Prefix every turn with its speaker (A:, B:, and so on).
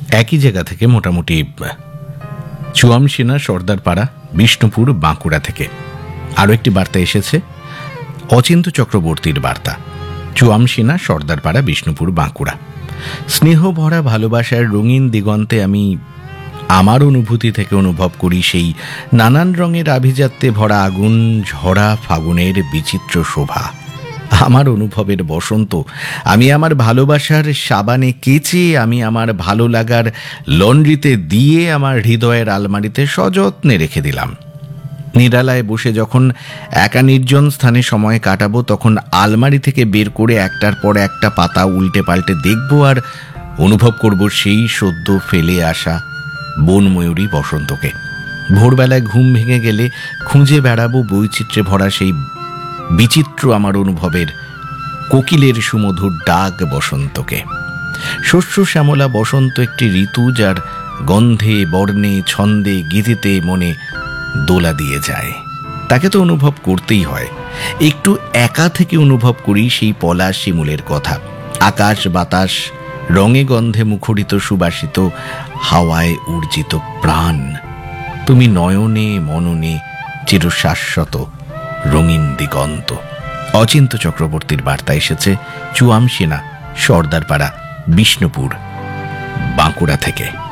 A: একই জায়গা থেকে, মোটামুটি চুয়ামসিনা, সর্দারপাড়া, বিষ্ণুপুর, বাঁকুড়া থেকে আরও একটি বার্তা এসেছে, অচিন্ত চক্রবর্তীর বার্তা। চুয়ামসিনা, সর্দারপাড়া, বিষ্ণুপুর, বাঁকুড়া। স্নেহ ভরা ভালোবাসার রঙিন দিগন্তে আমি আমার অনুভূতি থেকে অনুভব করি সেই নানান রঙের আভিজাত্যে ভরা আগুন ঝরা ফাগুনের বিচিত্র শোভা। আমার অনুভবের বসন্ত আমি আমার ভালোবাসার সাবানে কেচে, আমি আমার ভালো লাগার লন্ড্রিতে দিয়ে আমার হৃদয়ের আলমারিতে সযত্নে রেখে দিলাম। নিরালায় বসে যখন একা নির্জন স্থানে সময় কাটাবো, তখন আলমারি থেকে বের করে একটার পর একটা পাতা উল্টে পাল্টে দেখব আর অনুভব করব সেই সদ্য ফেলে আসা বনময়ূরী বসন্তকে। ভোরবেলায় ঘুম ভেঙে গেলে খুঁজে বেড়াবো বৈচিত্র্যে ভরা সেই বিচিত্র আমার অনুভবের কোকিলের সুমধুর ডাক বসন্তকে। শস্য শ্যামলা বসন্ত একটি ঋতু, যার গন্ধে, বর্ণে, ছন্দে, গীতিতে মনে দোলা দিয়ে যায়। তাকে তো অনুভব করতেই হয়। একটু একা থেকে অনুভব করি সেই পলাশ শিমুলের কথা। আকাশ বাতাস রঙে গন্ধে মুখরিত, সুবাসিত, হাওয়ায় উর্জিত প্রাণ। তুমি নয়নে মননে চিরশাশ্বত রঙিন দিগন্ত। অচিন্ত চক্রবর্তীর বার্তা এসেছে চুয়ামসিনা, সর্দারপাড়া, বিষ্ণুপুর, বাঁকুড়া থেকে।